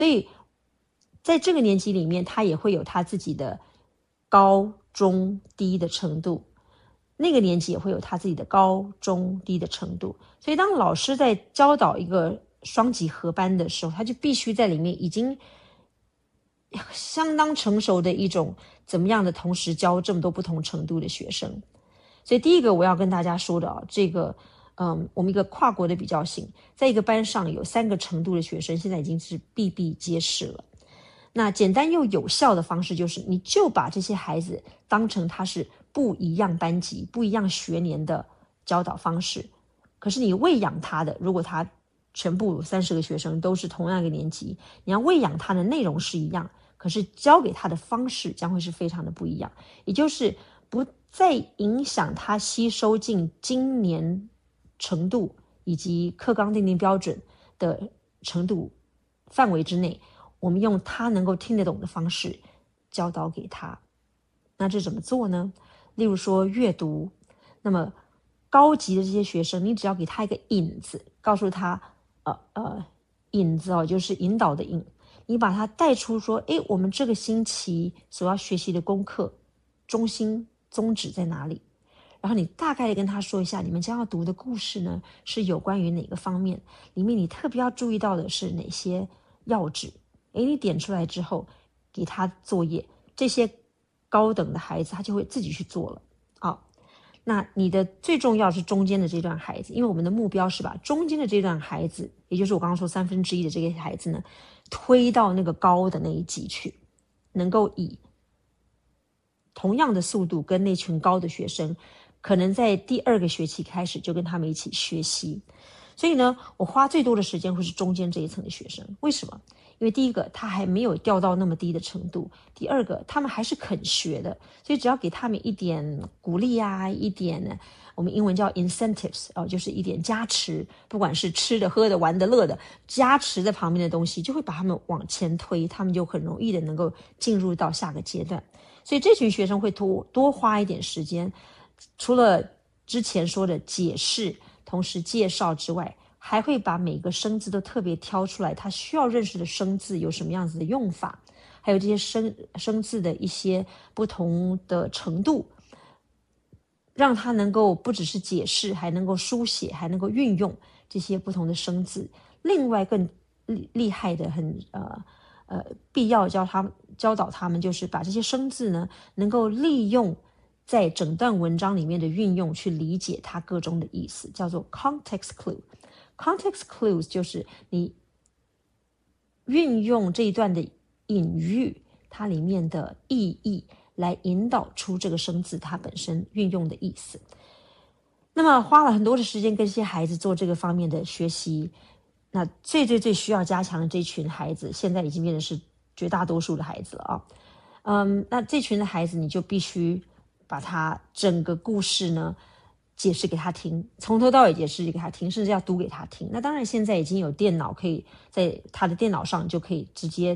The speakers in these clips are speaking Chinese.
所以在这个年级里面，他也会有他自己的高中低的程度，那个年级也会有他自己的高中低的程度。所以当老师在教导一个双级合班的时候，他就必须在里面已经相当成熟的一种怎么样的同时教这么多不同程度的学生。所以第一个我要跟大家说的这个我们一个跨国的比较性，在一个班上有3个程度的学生，现在已经是比比皆是了。那简单又有效的方式就是，你就把这些孩子当成他是不一样班级、不一样学年的教导方式。可是你喂养他的，如果他全部30个学生都是同样一个年级，你要喂养他的内容是一样，可是教给他的方式将会是非常的不一样，也就是不再影响他吸收进今年程度以及课纲定定标准的程度范围之内，我们用他能够听得懂的方式教导给他。那这怎么做呢？例如说阅读，那么高级的这些学生，你只要给他一个引子，告诉他引子就是引导的引，你把他带出说，我们这个星期所要学习的功课中心宗旨在哪里？然后你大概的跟他说一下，你们将要读的故事呢是有关于哪个方面，里面你特别要注意到的是哪些要旨。你点出来之后给他作业，这些高等的孩子他就会自己去做了。那你的最重要是中间的这段孩子，因为我们的目标是把中间的这段孩子，也就是我刚刚说1/3的这个孩子呢，推到那个高的那一级去，能够以同样的速度跟那群高的学生，可能在第2个学期开始就跟他们一起学习。所以呢，我花最多的时间会是中间这一层的学生。为什么？因为第一个他还没有掉到那么低的程度，第二个他们还是肯学的，所以只要给他们一点鼓励啊，一点我们英文叫 incentives 就是一点加持，不管是吃的喝的玩的乐的，加持在旁边的东西就会把他们往前推，他们就很容易的能够进入到下个阶段。所以这群学生会多花一点时间，除了之前说的解释同时介绍之外，还会把每个生字都特别挑出来，他需要认识的生字有什么样子的用法，还有这些生字的一些不同的程度，让他能够不只是解释，还能够书写，还能够运用这些不同的生字。另外更厉害的必要教导他们，就是把这些生字呢能够利用在整段文章里面的运用去理解它各中的意思，叫做 context clue。context clues 就是你运用这一段的隐喻，它里面的意义来引导出这个生字它本身运用的意思。那么花了很多的时间跟这些孩子做这个方面的学习。那最需要加强的这群孩子，现在已经变成是绝大多数的孩子了那这群的孩子你就必须把他整个故事呢解释给他听，从头到尾解释给他听，甚至要读给他听。那当然现在已经有电脑可以在他的电脑上就可以直接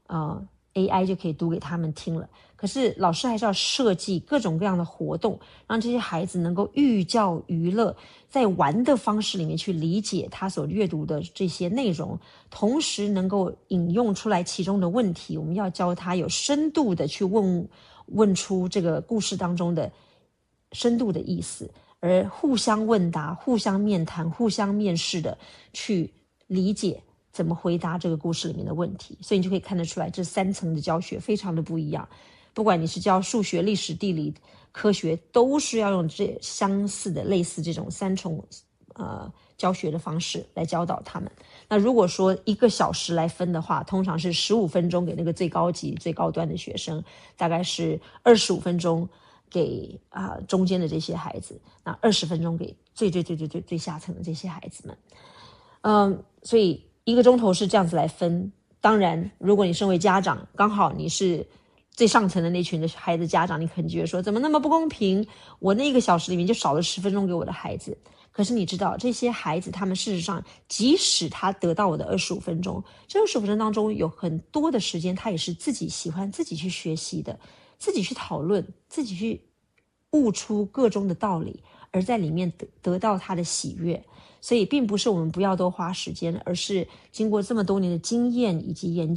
AI 就可以读给他们听了。可是老师还是要设计各种各样的活动，让这些孩子能够寓教于乐，在玩的方式里面去理解他所阅读的这些内容，同时能够引用出来其中的问题。我们要教他有深度的去问出这个故事当中的深度的意思，而互相问答、互相面谈、互相面试的去理解怎么回答这个故事里面的问题。所以你就可以看得出来，这3层的教学非常的不一样。不管你是教数学、历史、地理、科学，都是要用这相似的类似这种3重教学的方式来教导他们。那如果说1个小时来分的话，通常是15分钟给那个最高级最高端的学生，大概是25分钟给中间的这些孩子，那20分钟给最下层的这些孩子们。所以1个钟头是这样子来分。当然如果你身为家长，刚好你是最上层的那群的孩子家长，你可能觉得说怎么那么不公平，我那1个小时里面就少了10分钟给我的孩子。可是你知道这些孩子他们事实上即使他得到我的25分钟，这25分钟当中有很多的时间他也是自己喜欢自己去学习的，自己去讨论，自己去悟出各中的道理，而在里面得到他的喜悦。所以并不是我们不要多花时间，而是经过这么多年的经验以及研究